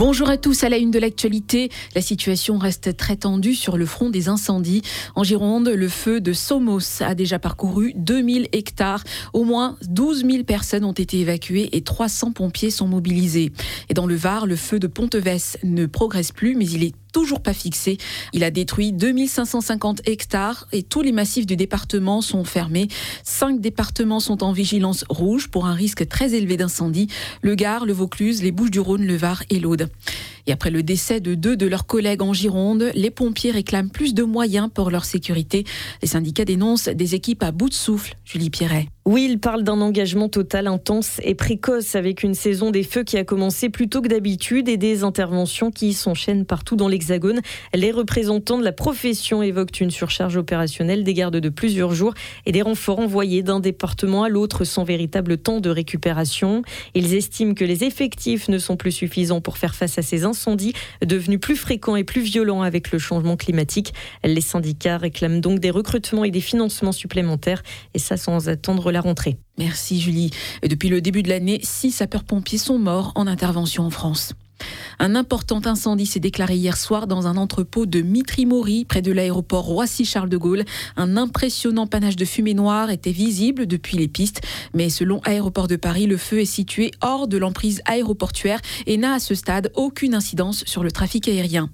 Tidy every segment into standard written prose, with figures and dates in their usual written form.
Bonjour à tous, à la une de l'actualité. La situation reste très tendue sur le front des incendies. En Gironde, le feu de Somos a déjà parcouru 2000 hectares. Au moins 12 000 personnes ont été évacuées et 300 pompiers sont mobilisés. Et dans le Var, le feu de Pontevès ne progresse plus, mais il est toujours pas fixé. Il a détruit 2550 hectares et tous les massifs du département sont fermés. 5 départements sont en vigilance rouge pour un risque très élevé d'incendie. Le Gard, le Vaucluse, les Bouches-du-Rhône, le Var et l'Aude. Et après le décès de 2 de leurs collègues en Gironde, les pompiers réclament plus de moyens pour leur sécurité. Les syndicats dénoncent des équipes à bout de souffle. Julie Pierret. Oui, ils parlent d'un engagement total, intense et précoce avec une saison des feux qui a commencé plus tôt que d'habitude et des interventions qui s'enchaînent partout dans l'Hexagone. Les représentants de la profession évoquent une surcharge opérationnelle, des gardes de plusieurs jours et des renforts envoyés d'un département à l'autre sans véritable temps de récupération. Ils estiment que les effectifs ne sont plus suffisants pour faire face à ces incendies devenus plus fréquents et plus violents avec le changement climatique. Les syndicats réclament donc des recrutements et des financements supplémentaires et ça sans attendre la rentrée. Merci Julie. Depuis le début de l'année, 6 sapeurs-pompiers sont morts en intervention en France. Un important incendie s'est déclaré hier soir dans un entrepôt de Mitry-Mory, près de l'aéroport Roissy-Charles de Gaulle. Un impressionnant panache de fumée noire était visible depuis les pistes. Mais selon Aéroports de Paris, le feu est situé hors de l'emprise aéroportuaire et n'a à ce stade aucune incidence sur le trafic aérien.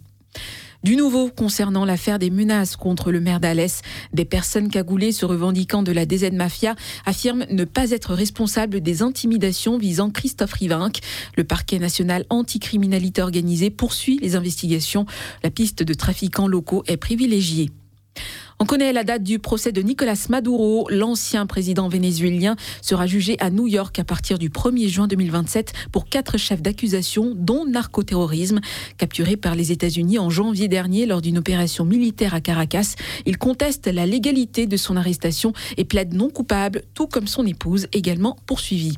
Du nouveau concernant l'affaire des menaces contre le maire d'Alès, des personnes cagoulées se revendiquant de la DZ Mafia affirment ne pas être responsables des intimidations visant Christophe Rivinc. Le parquet national anticriminalité organisée poursuit les investigations. La piste de trafiquants locaux est privilégiée. On connaît la date du procès de Nicolas Maduro. L'ancien président vénézuélien sera jugé à New York à partir du 1er juin 2027 pour 4 chefs d'accusation, dont narcoterrorisme. Capturé par les États-Unis en janvier dernier lors d'une opération militaire à Caracas, il conteste la légalité de son arrestation et plaide non coupable, tout comme son épouse, également poursuivie.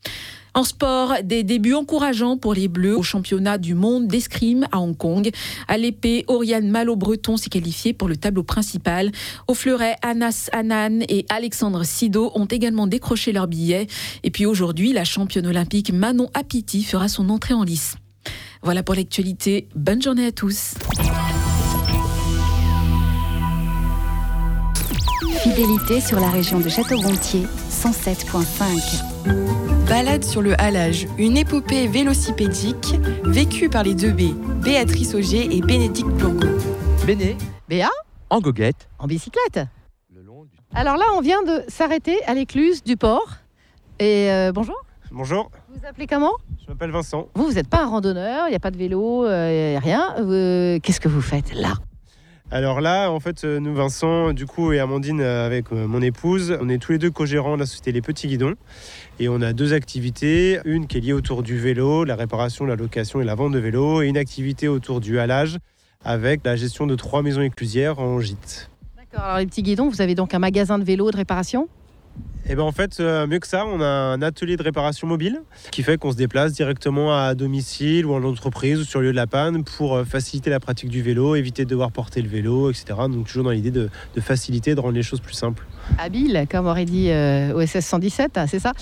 En sport, des débuts encourageants pour les Bleus au championnat du monde d'escrime à Hong Kong. À l'épée, Oriane Malo-Breton s'est qualifiée pour le tableau principal. Au fleuret, Anas Hanan et Alexandre Sido ont également décroché leur billet. Et puis aujourd'hui, la championne olympique Manon Apiti fera son entrée en lice. Voilà pour l'actualité. Bonne journée à tous. Fidélité sur la région de Château-Gontier, 107.5. Balade sur le halage, une épopée vélocipédique vécue par les 2B, Béatrice Auger et Bénédicte Bourgo. Béné, Béa, en goguette, en bicyclette. Alors là, on vient de s'arrêter à l'écluse du port. Et bonjour. Bonjour. Vous vous appelez comment ? Je m'appelle Vincent. Vous n'êtes pas un randonneur, il n'y a pas de vélo, rien. Qu'est-ce que vous faites là ? Alors là, en fait, nous, Vincent, du coup, et Amandine, avec mon épouse, on est tous les deux co-gérants de la société Les Petits Guidons. Et on a 2 activités. Une qui est liée autour du vélo, la réparation, la location et la vente de vélos. Et une activité autour du halage, avec la gestion de 3 maisons éclusières en gîte. D'accord, alors Les Petits Guidons, vous avez donc un magasin de vélo de réparation ? Et bien en fait, mieux que ça, on a un atelier de réparation mobile qui fait qu'on se déplace directement à domicile ou en entreprise ou sur le lieu de la panne pour faciliter la pratique du vélo, éviter de devoir porter le vélo, etc. Donc toujours dans l'idée de faciliter, de rendre les choses plus simples. Habile, comme aurait dit OSS 117, c'est ça.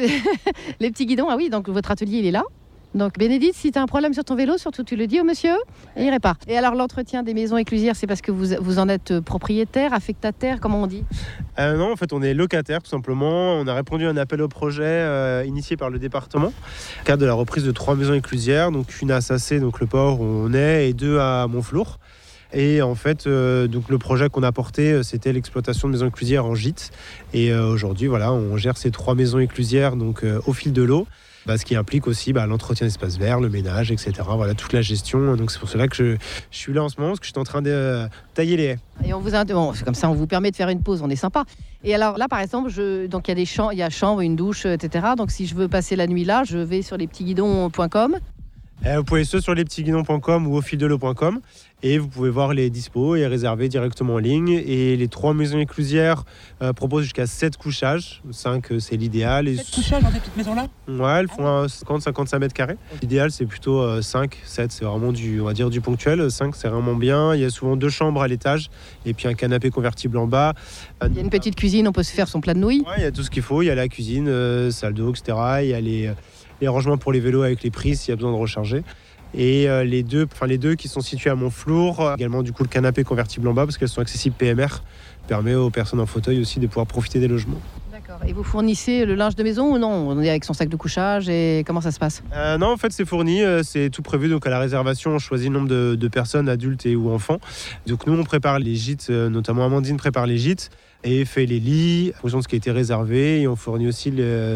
Les Petits Guidons, ah oui, donc votre atelier il est là. Donc Bénédicte, si tu as un problème sur ton vélo, surtout tu le dis au monsieur et il répare. Et alors l'entretien des maisons éclusières, c'est parce que vous en êtes propriétaire, affectataire, comment on dit ? Non, en fait on est locataire tout simplement. On a répondu à un appel au projet initié par le département. Dans le cadre de la reprise de 3 maisons éclusières, donc une à Sassé, donc le port où on est, et 2 à Montflour. Et en fait, donc le projet qu'on a porté, c'était l'exploitation de maisons éclusières en gîte. Et aujourd'hui, voilà, on gère ces 3 maisons éclusières donc, au fil de l'eau. Ce qui implique aussi l'entretien d'espaces verts, le ménage, etc. Voilà, toute la gestion. Donc c'est pour cela que je suis là en ce moment, parce que je suis en train de tailler les haies. Et on vous c'est comme ça, on vous permet de faire une pause, on est sympa. Et alors là, par exemple, donc il y a des chambres, il y a chambre, une douche, etc. Donc si je veux passer la nuit là, je vais sur lespetitsguidons.com. Vous pouvez soit sur lespetitsguidons.com ou aufildel'eau.com et vous pouvez voir les dispos et réserver directement en ligne. Et les 3 maisons éclusières proposent jusqu'à 7 couchages. 5, c'est l'idéal. 7 couchages dans des petites maisons là ? Ouais, elles font 50-55 mètres carrés. L'idéal, c'est plutôt 5, 7, c'est vraiment on va dire du ponctuel. 5, c'est vraiment bien. Il y a souvent 2 chambres à l'étage et puis un canapé convertible en bas. Il y a une petite cuisine, on peut se faire son plat de nouilles. Ouais, il y a tout ce qu'il faut. Il y a la cuisine, salle d'eau, etc. Il y a les rangements pour les vélos avec les prises s'il y a besoin de recharger. Et les deux qui sont situés à Montflour, également du coup le canapé convertible en bas parce qu'elles sont accessibles PMR, permet aux personnes en fauteuil aussi de pouvoir profiter des logements. D'accord. Et vous fournissez le linge de maison ou non? On est avec son sac de couchage et comment ça se passe? Non, en fait c'est fourni, c'est tout prévu, donc à la réservation on choisit le nombre de personnes, adultes et ou enfants. Donc nous on prépare les gîtes, notamment Amandine prépare les gîtes et fait les lits en fonction de ce qui a été réservé, et on fournit aussi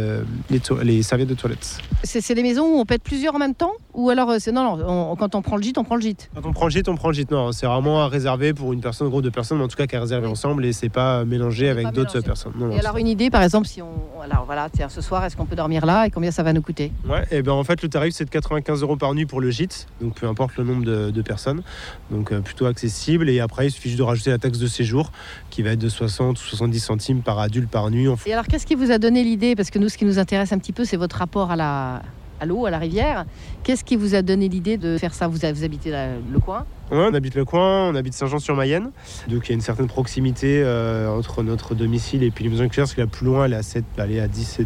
les serviettes de toilette. C'est des maisons où on peut être plusieurs en même temps? Ou alors, quand on prend le gîte, on prend le gîte? Quand on prend le gîte, non, c'est vraiment à réserver pour une personne, un groupe de personnes, mais en tout cas qui est réservé ensemble, et c'est pas mélangé avec d'autres personnes. Non, et alors une idée, par exemple, si tiens, ce soir, est-ce qu'on peut dormir là et combien ça va nous coûter? Ouais, et ben en fait le tarif c'est de 95 € par nuit pour le gîte, donc peu importe le nombre de personnes, donc plutôt accessible, et après il suffit juste de rajouter la taxe de séjour qui va être de 60 ou 70 centimes par adulte par nuit. Et alors qu'est-ce qui vous a donné l'idée? Parce que nous, ce qui nous intéresse un petit peu, c'est votre rapport à l'eau, à la rivière. Qu'est-ce qui vous a donné l'idée de faire ça? Vous habitez le coin? Ouais, on habite le coin, on habite Saint-Jean-sur-Mayenne, donc il y a une certaine proximité entre notre domicile et puis les maisons éclairées, parce que la plus loin elle est à 10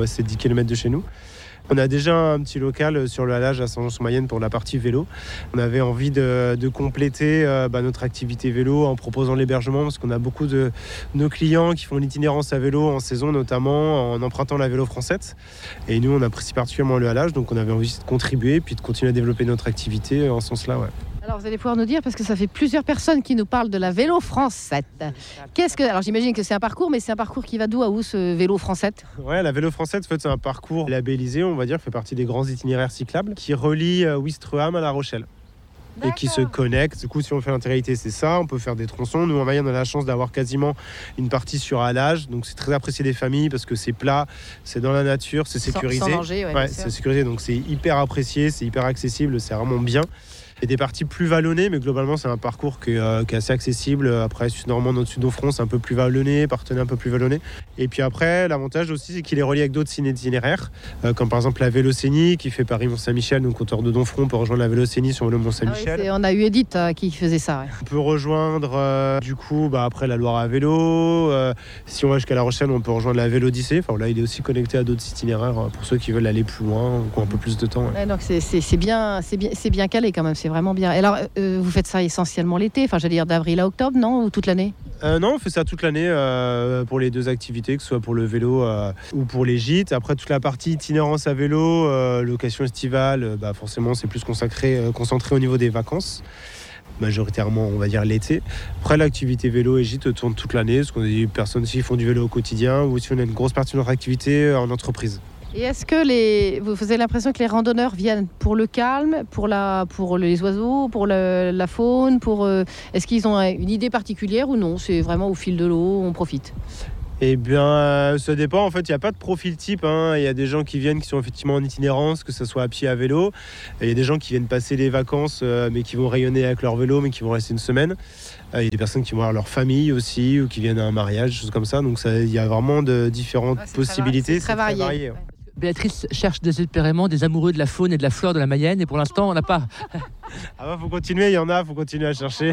km de chez nous. On a déjà un petit local sur le halage à Saint-Jean-sur-Mayenne pour la partie vélo. On avait envie de compléter notre activité vélo en proposant l'hébergement, parce qu'on a beaucoup de nos clients qui font l'itinérance à vélo en saison, notamment en empruntant la Vélo Française. Et nous, on apprécie particulièrement le halage, donc on avait envie de contribuer puis de continuer à développer notre activité en ce sens-là. Ouais. Alors vous allez pouvoir nous dire, parce que ça fait plusieurs personnes qui nous parlent de la Vélo Française. Alors j'imagine que c'est un parcours, mais c'est un parcours qui va d'où à où, ce Vélo Française? Ouais, la Vélo Française, en fait, c'est un parcours labellisé, on va dire, fait partie des grands itinéraires cyclables qui relie Ouistreham à La Rochelle. Et qui se connectent. Du coup, si on fait l'intégralité, c'est ça. On peut faire des tronçons. Nous, en Mayenne, on a la chance d'avoir quasiment une partie sur halage. Donc, c'est très apprécié des familles parce que c'est plat, c'est dans la nature, c'est sécurisé. Sans danger, c'est sécurisé. Donc, c'est hyper apprécié, c'est hyper accessible, c'est vraiment bien. Il y a des parties plus vallonnées, mais globalement, c'est un parcours qui est assez accessible. Après, Sud-Normande, au-dessus d'Offron, c'est un peu plus vallonné, Partenay un peu plus vallonné. Et puis après, l'avantage aussi, c'est qu'il est relié avec d'autres itinéraires, comme par exemple la Vélocénie, qui fait Paris-Mont-Saint-Michel, donc hauteur de Donfront, on peut rejoindre la Vélocénie sur le Mont-Saint-Michel. On a eu Edith qui faisait ça. Ouais. On peut rejoindre, après, la Loire à vélo. Si on va jusqu'à La Rochelle, on peut rejoindre la Vélodyssée. Enfin, là, il est aussi connecté à d'autres itinéraires pour ceux qui veulent aller plus loin ou qui ont un peu plus de temps. Ouais, donc c'est bien calé quand même. C'est vraiment bien. Et alors, vous faites ça essentiellement l'été, d'avril à octobre, non? Ou toute l'année? Non, on fait ça toute l'année pour les deux activités, que ce soit pour le vélo ou pour les gîtes. Après, toute la partie itinérance à vélo, location estivale, forcément, c'est plus concentré au niveau des vacances. Majoritairement, on va dire l'été. Après, l'activité vélo et gîte tourne toute l'année, parce qu'on a des personnes qui font du vélo au quotidien, ou si on a une grosse partie de notre activité en entreprise. Et est-ce que vous avez l'impression que les randonneurs viennent pour le calme, pour les oiseaux, pour la faune, est-ce qu'ils ont une idée particulière ou non? C'est vraiment au fil de l'eau, on profite? Eh bien, ça dépend. En fait, il n'y a pas de profil type. Il y a des gens qui viennent, qui sont effectivement en itinérance, que ce soit à pied, à vélo. Et il y a des gens qui viennent passer les vacances, mais qui vont rayonner avec leur vélo, mais qui vont rester une semaine. Il y a des personnes qui vont avoir leur famille aussi, ou qui viennent à un mariage, des choses comme ça. Donc, il y a vraiment de différentes possibilités. C'est très varié. Ouais. Béatrice cherche désespérément des amoureux de la faune et de la flore de la Mayenne, et pour l'instant, on n'a pas. Faut continuer, il y en a, faut continuer à chercher.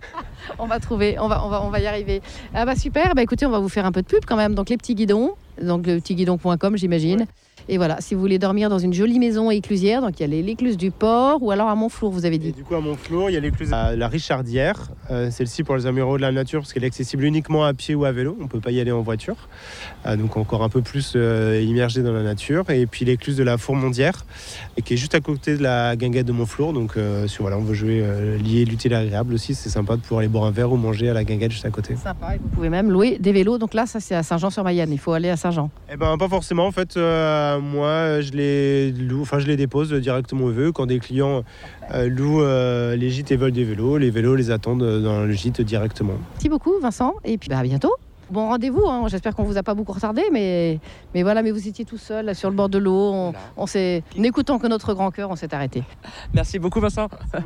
On va trouver, on va y arriver. Super, écoutez, on va vous faire un peu de pub quand même. Donc les petits guidons, donc le petitguidon.com, j'imagine. Ouais. Et voilà, si vous voulez dormir dans une jolie maison éclusière, donc il y a l'écluse du port, ou alors à Montflour, vous avez dit. Et du coup, à Montflour, il y a l'écluse à la Richardière. Celle-ci pour les amoureux de la nature, parce qu'elle est accessible uniquement à pied ou à vélo. On ne peut pas y aller en voiture. Donc encore un peu plus immergé dans la nature. Et puis l'écluse de la Fourmondière, qui est juste à côté de la guinguette de Montflour. Donc on veut jouer lié l'utile agréable aussi. C'est sympa de pouvoir aller boire un verre ou manger à la guinguette juste à côté. Sympa. Et vous pouvez même louer des vélos. Donc là, ça c'est à Saint-Jean-sur-Mayenne. Il faut aller à Saint-Jean. Pas forcément. En fait, moi, je les dépose directement au VE. Quand des clients louent les gîtes et veulent des vélos, les vélos les attendent dans le gîte directement. Merci beaucoup, Vincent. Et puis à bientôt. Bon rendez-vous, j'espère qu'on vous a pas beaucoup retardé, mais voilà, mais vous étiez tout seul là, sur le bord de l'eau. En écoutant que notre grand cœur, on s'est arrêté. Merci beaucoup, Vincent.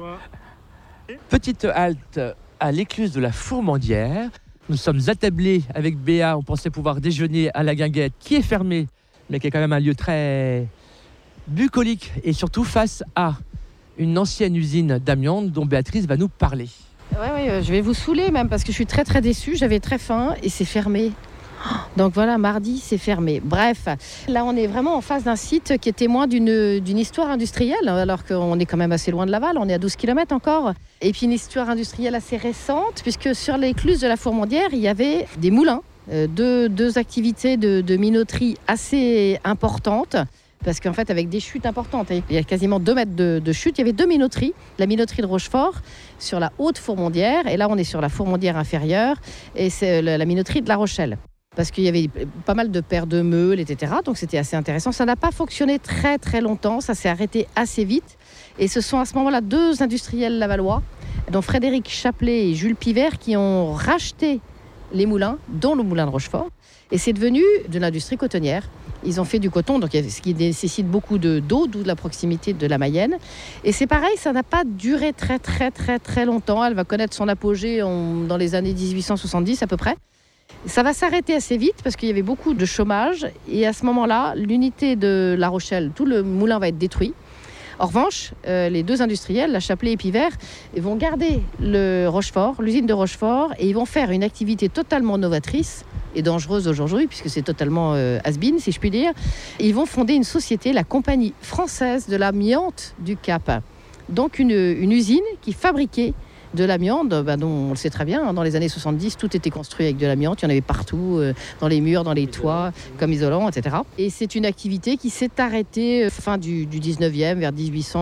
Petite halte à l'écluse de la Fourmondière. Nous sommes attablés avec Béa. On pensait pouvoir déjeuner à la guinguette, qui est fermée, mais qui est quand même un lieu très bucolique, et surtout face à une ancienne usine d'amiante dont Béatrice va nous parler. Oui, je vais vous saouler même, parce que je suis très très déçue. J'avais très faim et c'est fermé. Donc voilà, mardi, c'est fermé. Bref, là, on est vraiment en face d'un site qui est témoin d'une histoire industrielle, alors qu'on est quand même assez loin de Laval, on est à 12 km encore. Et puis une histoire industrielle assez récente, puisque sur l'écluse de la Fourmondière, il y avait des moulins, deux activités de minoterie assez importantes. Parce qu'en fait, avec des chutes importantes, il y a quasiment 2 mètres de chute, il y avait 2 minoteries. La minoterie de Rochefort sur la haute Fourmondière, et là on est sur la Fourmondière inférieure, et c'est la minoterie de La Rochelle. Parce qu'il y avait pas mal de paires de meules, etc. Donc c'était assez intéressant. Ça n'a pas fonctionné très très longtemps, ça s'est arrêté assez vite. Et ce sont à ce moment-là 2 industriels lavallois, dont Frédéric Chaplet et Jules Pivert, qui ont racheté les moulins, dont le moulin de Rochefort. Et c'est devenu de l'industrie cotonnière. Ils ont fait du coton, donc ce qui nécessite beaucoup d'eau, d'où de la proximité de la Mayenne. Et c'est pareil, ça n'a pas duré très très très très longtemps. Elle va connaître son apogée dans les années 1870 à peu près. Ça va s'arrêter assez vite parce qu'il y avait beaucoup de chômage. Et à ce moment-là, l'unité de La Rochelle, tout le moulin va être détruit. En revanche, les 2 industriels, la Chaplet et Pivert, ils vont garder le Rochefort, l'usine de Rochefort, et ils vont faire une activité totalement novatrice et dangereuse aujourd'hui, puisque c'est totalement has-been, si je puis dire. Et ils vont fonder une société, la Compagnie française de l'amiante du Cap. Donc une usine qui fabriquait de l'amiante, dont on le sait très bien, dans les années 70, tout était construit avec de l'amiante. Il y en avait partout, dans les murs, dans les toits, comme isolant, etc. Et c'est une activité qui s'est arrêtée fin du 19e, vers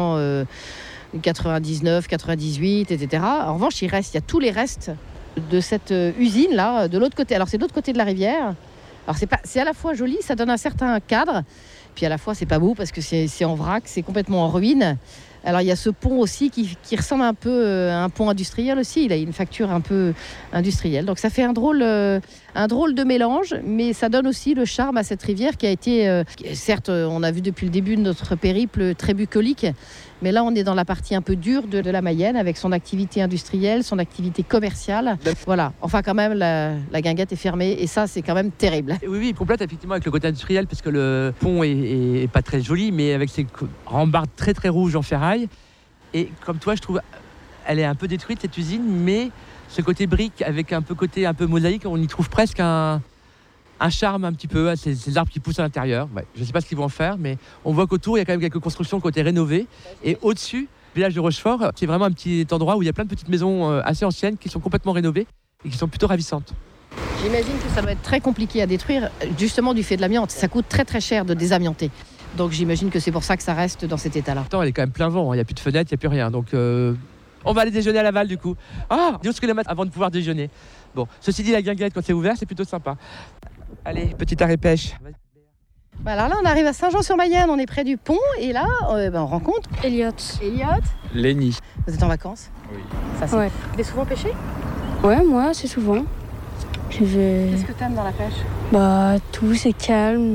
1899, 98, etc. En revanche, il y a tous les restes de cette usine-là, de l'autre côté. Alors, c'est de l'autre côté de la rivière. Alors, c'est à la fois joli, ça donne un certain cadre, puis à la fois, c'est pas beau parce que c'est en vrac, c'est complètement en ruine. Alors il y a ce pont aussi qui ressemble un peu à un pont industriel aussi. Il a une facture un peu industrielle. Donc ça fait un drôle de mélange, mais ça donne aussi le charme à cette rivière qui a été, certes, on a vu depuis le début de notre périple, très bucolique. Mais là, on est dans la partie un peu dure de la Mayenne avec son activité industrielle, son activité commerciale. Voilà. Enfin, quand même, la guinguette est fermée et ça, c'est quand même terrible. Oui, il complète effectivement avec le côté industriel parce que le pont est pas très joli, mais avec ses rambardes très très rouges en ferraille. Et comme toi, je trouve, elle est un peu détruite cette usine, mais ce côté brique avec un peu côté un peu mosaïque, on y trouve presque un charme un petit peu à ces arbres qui poussent à l'intérieur. Ouais, je ne sais pas ce qu'ils vont en faire, mais on voit qu'autour, il y a quand même quelques constructions qui ont été rénovées. Et au-dessus, le village de Rochefort, c'est vraiment un petit endroit où il y a plein de petites maisons assez anciennes qui sont complètement rénovées et qui sont plutôt ravissantes. J'imagine que ça doit être très compliqué à détruire, justement du fait de l'amiante. Ça coûte très très cher de désamianter. Donc j'imagine que c'est pour ça que ça reste dans cet état-là. Elle est quand même plein vent, il n'y a plus de fenêtres, il n'y a plus rien. Donc on va aller déjeuner à Laval du coup. 12 km avant de pouvoir déjeuner. Bon, ceci dit, la guinguette, quand c'est ouvert, c'est plutôt sympa. Allez, petit arrêt pêche. Alors là, on arrive à Saint-Jean-sur-Mayenne, on est près du pont et là, on rencontre Elliot. Lénie. Vous êtes en vacances? Oui. Ça, c'est... Ouais. Vous êtes souvent pêché? Ouais, moi, assez souvent. Qu'est-ce que t'aimes dans la pêche? Tout, c'est calme,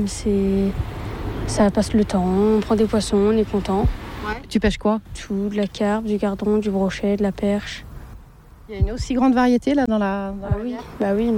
ça passe le temps, on prend des poissons, on est content. Ouais. Tu pêches quoi? Tout, de la carpe, du gardon, du brochet, de la perche. Il y a une aussi grande variété là dans la rivière? Oui,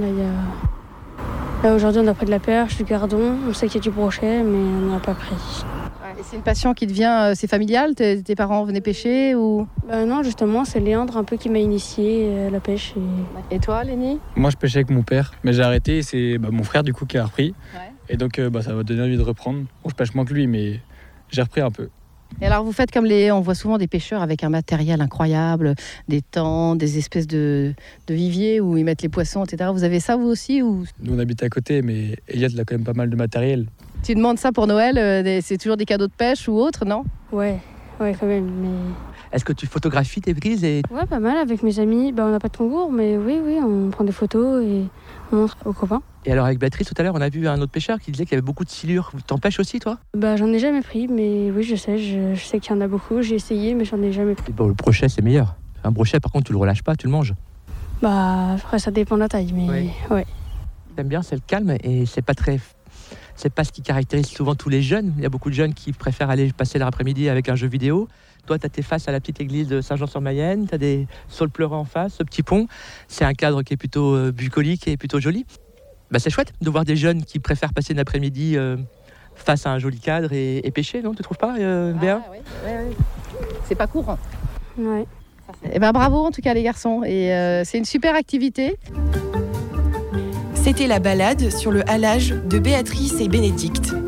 là aujourd'hui on a pris de la perche, du gardon, on sait qu'il y a du brochet, mais on n'a pas pris. Ouais. Et c'est une passion qui devient, c'est familial? Tes parents venaient pêcher ou? Non, justement, c'est Léandre un peu qui m'a initié à la pêche. Et toi, Lénie? Moi, je pêchais avec mon père, mais j'ai arrêté et c'est mon frère du coup qui a repris. Ouais. Et donc, ça m'a donné envie de reprendre. Bon, je pêche moins que lui, mais j'ai repris un peu. Et alors vous faites comme on voit souvent des pêcheurs avec un matériel incroyable, des tentes, des espèces de viviers où ils mettent les poissons, etc. Vous avez ça vous aussi ou... Nous on habite à côté, mais Elliot il a quand même pas mal de matériel. Tu demandes ça pour Noël, c'est toujours des cadeaux de pêche ou autre, non? Ouais, quand même. Mais... Est-ce que tu photographies tes prises Ouais, pas mal avec mes amis. On n'a pas de concours, mais oui, on prend des photos et on montre aux copains. Et alors avec Béatrice, tout à l'heure, on a vu un autre pêcheur qui disait qu'il y avait beaucoup de silures. T'en pêches aussi, toi? J'en ai jamais pris, mais oui, je sais qu'il y en a beaucoup. J'ai essayé, mais j'en ai jamais pris. Le brochet, c'est meilleur. Un brochet, par contre, tu le relâches pas, tu le manges. Après, ça dépend de la taille, mais ouais. T'aimes bien, c'est le calme et c'est pas ce qui caractérise souvent tous les jeunes. Il y a beaucoup de jeunes qui préfèrent aller passer leur après-midi avec un jeu vidéo. Toi, tu es face à la petite église de Saint-Jean-sur-Mayenne, tu as des saules pleurants en face, ce petit pont. C'est un cadre qui est plutôt bucolique et plutôt joli. C'est chouette de voir des jeunes qui préfèrent passer une après-midi face à un joli cadre et pêcher, non? Tu trouves pas, Béa? Oui. C'est pas courant. Ouais. Bravo en tout cas les garçons. Et c'est une super activité. C'était la balade sur le halage de Béatrice et Bénédicte.